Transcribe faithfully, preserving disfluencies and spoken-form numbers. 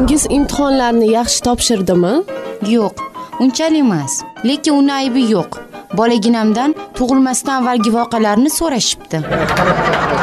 O'g'lingiz imtihonlarni yaxshi topshirdimi? Yo'q, unchalik emas. Lekin uni aybi yo'q. Bolaginamdan tug'ilmasdan avvalgi voqealarni so'rashibdi.